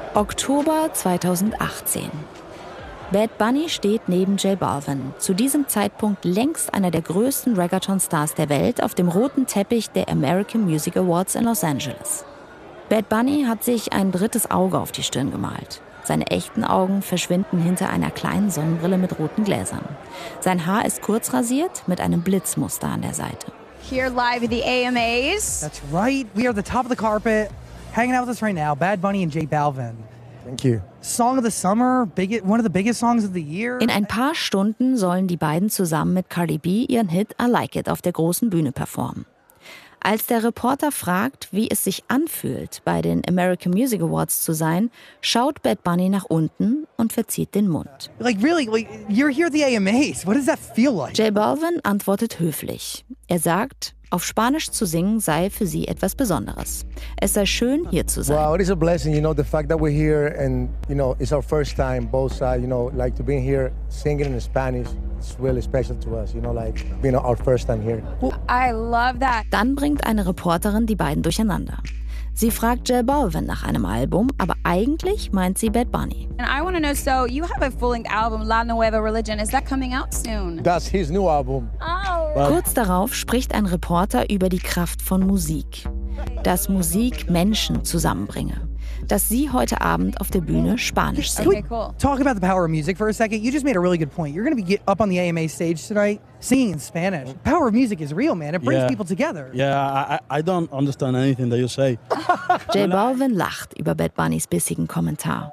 Oktober 2018. Bad Bunny steht neben J Balvin, zu diesem Zeitpunkt längst einer der größten Reggaeton-Stars der Welt, auf dem roten Teppich der American Music Awards in Los Angeles. Bad Bunny hat sich ein drittes Auge auf die Stirn gemalt. Seine echten Augen verschwinden hinter einer kleinen Sonnenbrille mit roten Gläsern. Sein Haar ist kurz rasiert mit einem Blitzmuster an der Seite. Here live at the AMAs. That's right. We are at the top of the carpet. Hanging out with us right now, Bad Bunny and J Balvin. Thank you. Song of the summer, one of the biggest songs of the year. In ein paar Stunden sollen die beiden zusammen mit Cardi B ihren Hit I Like It auf der großen Bühne performen. Als der Reporter fragt, wie es sich anfühlt, bei den American Music Awards zu sein, schaut Bad Bunny nach unten und verzieht den Mund. Really, you're here at the AMAs. What does that feel like? J Balvin antwortet höflich. Er sagt, auf Spanisch zu singen sei für sie etwas Besonderes. Es sei schön, hier zu sein. Wow, it is a blessing, the fact that we're here and, it's our first time, both sides, like to be here singing in Spanish. It's really special to us, like being our first time here. I love that. Dann bringt eine Reporterin die beiden durcheinander. Sie fragt J Balvin nach einem Album, aber eigentlich meint sie Bad Bunny. And I want to know, so you have a full-length album, La Nueva Religion. Is that coming out soon? That's his new album. Oh. Kurz darauf spricht ein Reporter über die Kraft von Musik. Dass Musik Menschen zusammenbringe. Dass sie heute Abend auf der Bühne Spanisch Can we singt. cool. talk about the power of music for a second? You just made a really good point. You're going to be up on the AMA stage tonight singing in Spanish. The power of music is real, man. It brings people together. Yeah, I don't understand anything that you say. J Balvin lacht über Bad Bunnys bissigen Kommentar.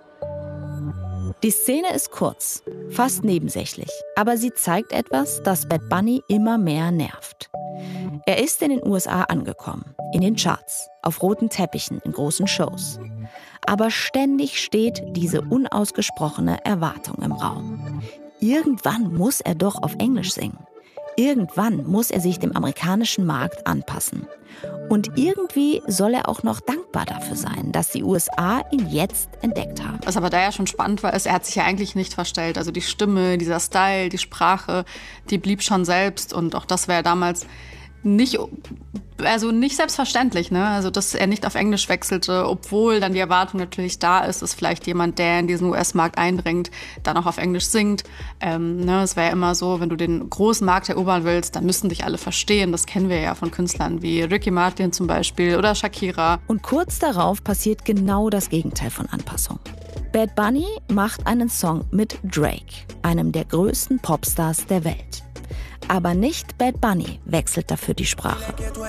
Die Szene ist kurz, fast nebensächlich, aber sie zeigt etwas, das Bad Bunny immer mehr nervt. Er ist in den USA angekommen, in den Charts, auf roten Teppichen, in großen Shows. Aber ständig steht diese unausgesprochene Erwartung im Raum. Irgendwann muss er doch auf Englisch singen. Irgendwann muss er sich dem amerikanischen Markt anpassen. Und irgendwie soll er auch noch dankbar dafür sein, dass die USA ihn jetzt entdeckt haben. Was aber da ja schon spannend war, ist, er hat sich ja eigentlich nicht verstellt. Also die Stimme, dieser Style, die Sprache, die blieb schon selbst. Und auch das war ja damals nicht selbstverständlich, ne? Also, dass er nicht auf Englisch wechselte, obwohl dann die Erwartung natürlich da ist, dass vielleicht jemand, der in diesen US-Markt eindringt, dann auch auf Englisch singt. Es wäre ja immer so, wenn du den großen Markt erobern willst, dann müssen dich alle verstehen. Das kennen wir ja von Künstlern wie Ricky Martin zum Beispiel oder Shakira. Und kurz darauf passiert genau das Gegenteil von Anpassung. Bad Bunny macht einen Song mit Drake, einem der größten Popstars der Welt. Aber nicht Bad Bunny wechselt dafür die Sprache.